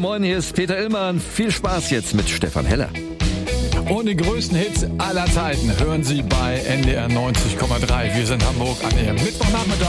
moin, hier ist Peter Illmann. Viel Spaß jetzt mit Stefan Heller. Und die größten Hits aller Zeiten hören Sie bei NDR 90,3. Wir sind Hamburg an Ihrem Mittwochnachmittag.